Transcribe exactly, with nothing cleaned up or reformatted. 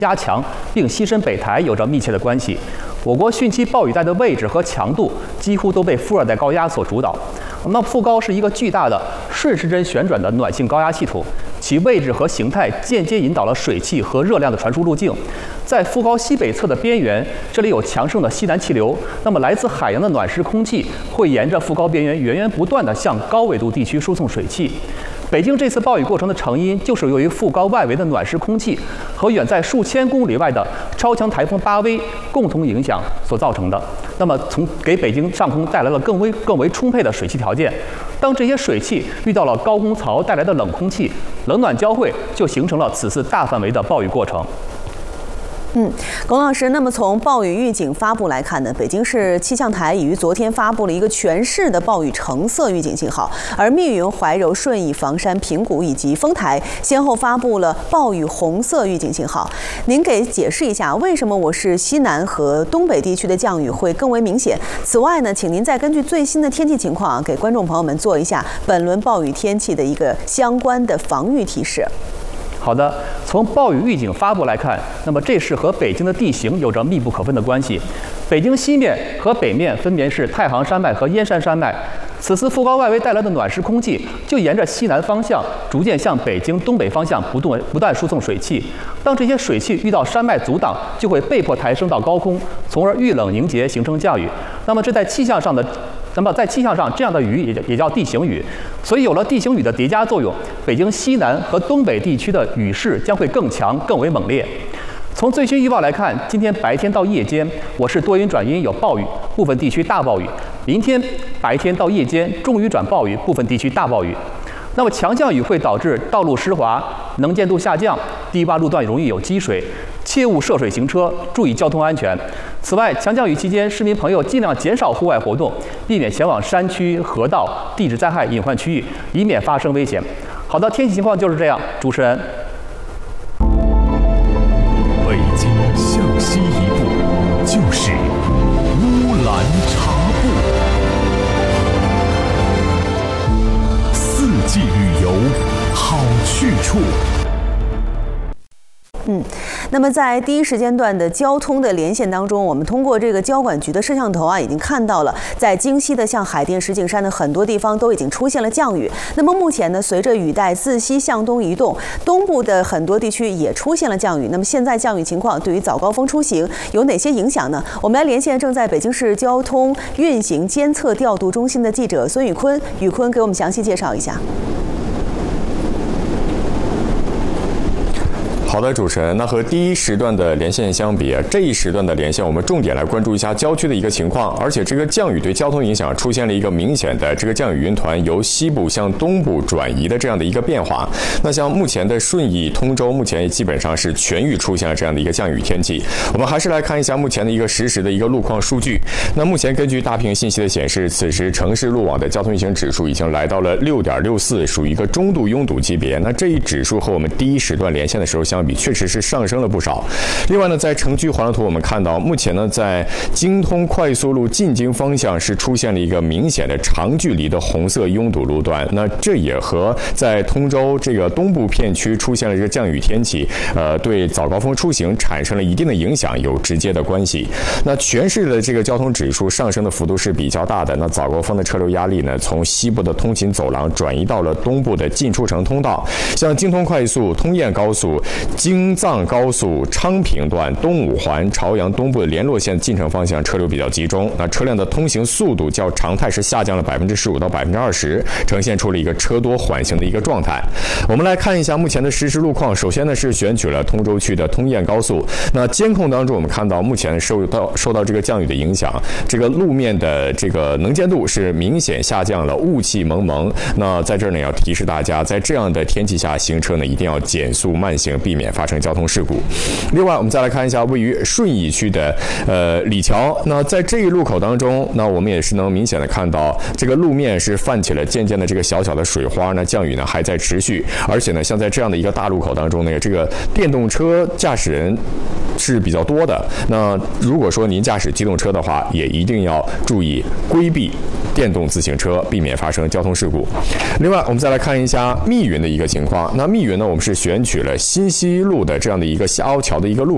加强，并西伸北抬有着密切的关系。我国汛期暴雨带的位置和强度几乎都被副热带高压所主导。那副高是一个巨大的顺时针旋转的暖性高压系统，其位置和形态间接引导了水汽和热量的传输路径。在副高西北侧的边缘，这里有强盛的西南气流，那么来自海洋的暖湿空气会沿着副高边缘源源不断地向高纬度地区输送水汽。北京这次暴雨过程的成因，就是由于副高外围的暖湿空气和远在数千公里外的超强台风巴威共同影响所造成的。那么，从给北京上空带来了更为更为充沛的水汽条件。当这些水汽遇到了高空槽带来的冷空气，冷暖交汇，就形成了此次大范围的暴雨过程。 嗯，龚老师，那么从暴雨预警发布来看呢，北京市气象台已于昨天发布了一个全市的暴雨橙色预警信号，而密云、怀柔、顺义、房山、平谷以及丰台先后发布了暴雨红色预警信号。您给解释一下，为什么我市西南和东北地区的降雨会更为明显？此外呢，请您再根据最新的天气情况，给观众朋友们做一下本轮暴雨天气的一个相关的防御提示。 好的，从暴雨预警发布来看，那么这是和北京的地形有着密不可分的关系。北京西面和北面分别是太行山脉和燕山山脉，此次副高外围带来的暖湿空气就沿着西南方向逐渐向北京东北方向不断不断输送水汽。当这些水汽遇到山脉阻挡，就会被迫抬升到高空，从而遇冷凝结形成降雨。那么这在气象上的。那么在气象上，这样的雨也也叫地形雨，所以有了地形雨的叠加作用，北京西南和东北地区的雨势将会更强、更为猛烈。从最新预报来看，今天白天到夜间，我市多云转阴有暴雨，部分地区大暴雨；明天白天到夜间中雨转暴雨，部分地区大暴雨。那么强降雨会导致道路湿滑、能见度下降，低洼路段容易有积水，切勿涉水行车，注意交通安全。此外，强降雨期间，市民朋友尽量减少户外活动，避免前往山区、河道、地质灾害隐患区域，以免发生危险。好的，天气情况就是这样。主持人， 北京向西一步就是乌兰察布，四季旅游好去处。 嗯，那么在第一时间段的交通的连线当中，我们通过这个交管局的摄像头啊，已经看到了在京西的像海淀、石景山的很多地方都已经出现了降雨。那么目前呢，随着雨带自西向东移动，东部的很多地区也出现了降雨。那么现在降雨情况对于早高峰出行有哪些影响呢？我们来连线正在北京市交通运行监测调度中心的记者孙宇坤，宇坤给我们详细介绍一下。 好的，主持人，那和第一时段的连线相比，这一时段的连线我们重点来关注一下郊区的一个情况，而且这个降雨对交通影响出现了一个明显的这个降雨云团由西部向东部转移的这样的一个变化。那像目前的顺义、通州，目前基本上是全域出现了这样的一个降雨天气。我们还是来看一下目前的一个实时的一个路况数据。那目前根据大屏信息的显示，此时城市路网的交通运行指数已经来到了六点六四，属于一个中度拥堵级别。那这一指数和我们第一时段连线的时候相比，确实是上升了不少。另外呢，在城区环绕图我们看到，目前呢在京通快速路进京方向是出现了一个明显的长距离的红色拥堵路段。那这也和在通州这个东部片区出现了这个降雨天气，呃，对早高峰出行产生了一定的影响，有直接的关系。那全市的这个交通指数上升的幅度是比较大的。那早高峰的车流压力呢，从西部的通勤走廊转移到了东部的进出城通道，像京通快速、通燕高速、京藏高速昌平段、东五环、朝阳东部的联络线进城方向车流比较集中，那车辆的通行速度较常态是下降了百分之十五到百分之二十，呈现出了一个车多缓行的一个状态。我们来看一下目前的实时路况。首先呢是选取了通州区的通燕高速，那监控当中我们看到目前受到受到这个降雨的影响，这个路面的这个能见度是明显下降了，雾气蒙蒙。那在这儿呢要提示大家，在这样的天气下行车呢一定要减速慢行，避免发生交通事故。另外我们再来看一下位于顺义区的呃李桥，那在这一路口当中，那我们也是能明显的看到这个路面是泛起了渐渐的这个小小的水花，那降雨呢还在持续，而且呢像在这样的一个大路口当中呢，这个电动车驾驶人是比较多的。那如果说您驾驶机动车的话，也一定要注意规避电动自行车，避免发生交通事故。另外我们再来看一下密云的一个情况，那密云呢我们是选取了新西路的这样的一个下凹桥的一个路